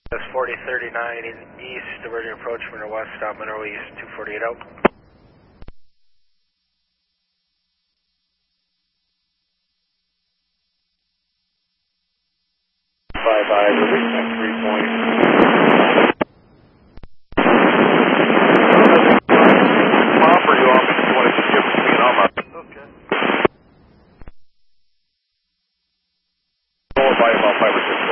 That's 4039 in east, diverging approach Monroe West, stop Monroe East, 248 out. 55, release at 3 point. Pop, or you want to just give it to me and I'll mark it? Okay. By about 5 or 6.